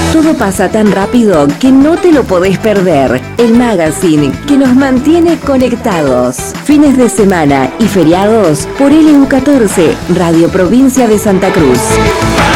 Todo pasa tan rápido que no te lo podés perder. El magazine que nos mantiene conectados. Fines de semana y feriados por LU14, Radio Provincia de Santa Cruz.